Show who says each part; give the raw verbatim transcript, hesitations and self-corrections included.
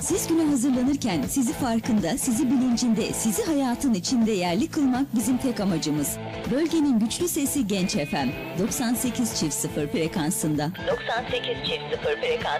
Speaker 1: Siz güne hazırlanırken sizi farkında, sizi bilincinde, sizi hayatın içinde yerli kılmak bizim tek amacımız. Bölgenin güçlü sesi Genç F M doksan sekiz çift sıfır frekansında.
Speaker 2: doksan sekiz çift sıfır frekans.